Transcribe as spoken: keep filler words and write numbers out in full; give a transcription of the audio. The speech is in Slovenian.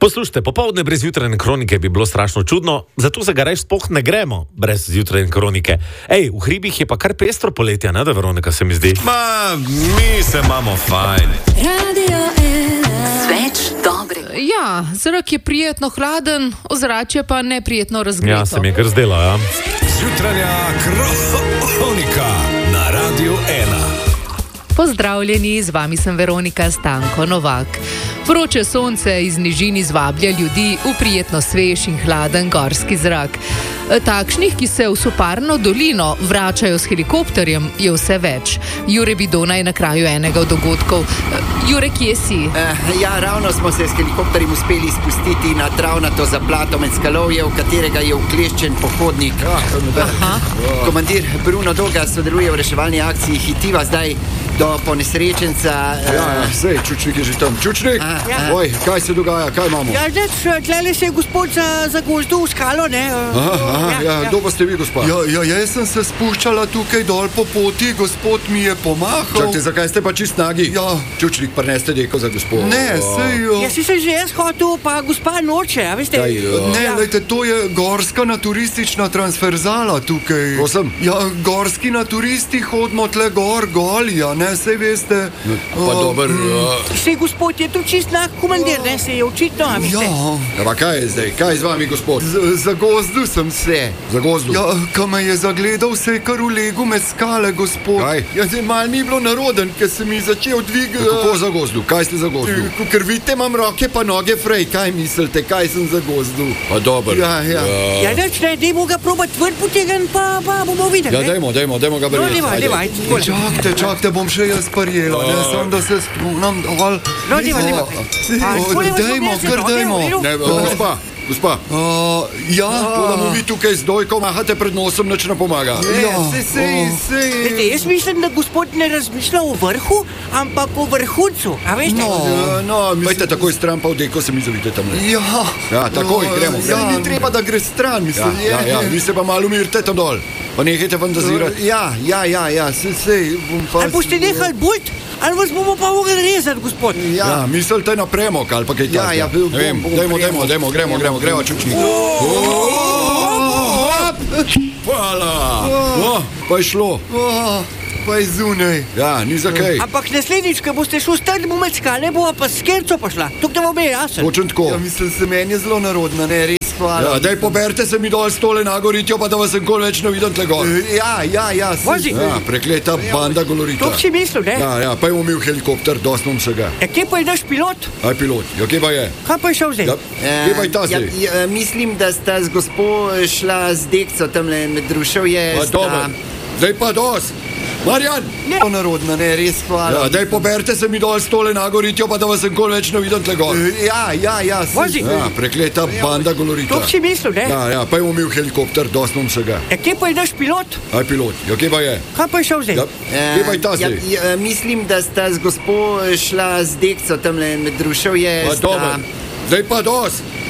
Poslušajte, popoldne brez jutrajne kronike bi bilo strašno čudno, zato se ga reč sploh ne gremo brez jutrajne kronike. Ej, v hribih je pa kar pestro poletje, ne da, Veronika, se mi zdi? Ma, mi se imamo fajn. Radio ena. Sveč dobrega. Ja, zrak je prijetno hladen, ozračje pa neprijetno razgreto. Ja, se mi je kar zdelo, ja. Jutranja kronika na Radio ena. Pozdravljeni, z vami sem Veronika Stanko Novak. Vroče sonce iz nižin izvablja ljudi v prijetno svež in hladen gorski zrak. Takšnih, ki se v Soparno dolino vračajo s helikopterjem, je vse več. Jure Bidona je na kraju enega od dogodkov. Jure, kje si? Uh, ja, ravno smo se s helikopterjem uspeli spustiti na travnato zaplato med skalovje, v katerega je vkleščen pohodnik. Aha. Komandir Bruno Doga sodeluje v reševalni akciji Hitiva zdaj do ponesrečenca. Uh, Ja, ja, sej, Čučnik je že tam. Čučnik? A, ja. Oj, kaj se dogaja, kaj imamo? Ja, zdaj, tlele se je gospod za, za gozdu v skalo, ne? Aha, aha, ja, kdo pa ste vi, gospa? Ja, ja, jaz sem se spuščala tukaj dol po poti, gospod mi je pomahal. Čakajte, zakaj ste pa čist nagi? Ja. Čučnik, prneste deko za gospod. Ne, sej... Ja, si sem že jaz hotel, pa gospa noče, a veste? Kaj, ja. Ne, Ja. lejte, to je gorska naturistična transverzala tukaj. Prosim? Ja, gorski naturisti hodimo tle gor, golja, ne, sej veste. Pa a, dober, mm, uh, Sej gospod je tu čist nak komandir, ne? Se je očitno, a veste? Ja, ja, pa kaj je zdaj, kaj je z vami, gospod? z- za gozdu sem se. Za gozdu? Ja, ko me je zagledal, se je kar v legu med skale, gospod. Kaj? Ja, zdaj mal mi je bilo naroden, ker se mi začel dvigati. Kako za gozdu, kaj ste za gozdu? Ker vidite, imam roke pa noge frej, kaj mislite, kaj sem za gozdu? Pa dober. Ja, ja. Ja, neč, ne, dajmo ga probat vrt potegan, pa, pa bomo videli, Ja, ne? dajmo, dajmo, dajmo ga No, brjeti. dajmo, dajmo, ajde, takole. Čakajte, čakajte, bom še jaz prijela, ne, sam da se spomnim dol. No, dajmo, dajmo. A, O, takole vas bom Dajmo, jaz kar jedel, dajmo. dajmo, Ne, gospa, gospa. Uh, ja, To, da mu vi tukaj z dojko mahate pred nosom, nič ne pomaga. ja, se, se, Veste, se. jaz mislim, da gospod ne razmišlja o vrhu, ampak o vrhuncu, a veste? No. Ja, no, Pejte takoj stran, pa v deko se mi zavite tam. Ja, Ja, takoj, gremo, Ja, gremo. ni treba, da gre stran, Ja, mislim. ja, ja, vi se pa malo umirite tam dol. Pa nehajte fantazirati. Ja, ja, ja, ja, se, se, bom pa... Ali boste nehali bult, ali vas bomo pa mogli rezati, gospod? Ja, mislite na premok ali pa kaj Ja, takega? ja, bom- Ne vem, bom dajmo, premok. dajmo, dajmo, gremo, gremo, gremo, Čučnik. Hvala. O, pa je šlo. Oh, pa je zunaj. Ja, ni za kaj. Ampak naslednjič, ko boste šli stati med skale, bo pa s kerco pošla. Tukaj vam je jasno. Točen tako. Ja, mislim, se meni je zelo narodna, ne, res hvala. Ja, daj poberite se mi dol stole na goritijo, pa da vas nikoli več ne vidim tle gor. Ja, ja, ja, se, Vozi. Ja, prekleta banda golorita. To si mislil, ne? Ja, ja, pa je umil helikopter, dosti nam se ga. Ja, kje pa je naš pilot? Aj pilot, ja, kje pa je? Kaj pa je šel zdaj? Ja, kje pa je ta ja, zdaj? ja, mislim, da sta z gospo šla z dekco tamle med druševje. Pa dobro, zdaj pa dosti. Marjan! zelo narodna, ne, res hvala. Ja, daj poberite se mi dol stole na goritijo, pa da vas nikoli več ne vidim tle gor. Ja, ja, ja, se, Vozi. Ja, prekleta banda golorita. To si mislil, ne? Ja, ja, pa je umil helikopter, dosti nam se ga. Ja, kje pa je naš pilot? Aj pilot, ja, kje pa je? Kaj pa je šel zdaj? Ja, kje pa je ta ja, zdaj? ja, mislim, da sta z gospo šla z dekco tamle med druševje. Pa dobro, zdaj pa dosti.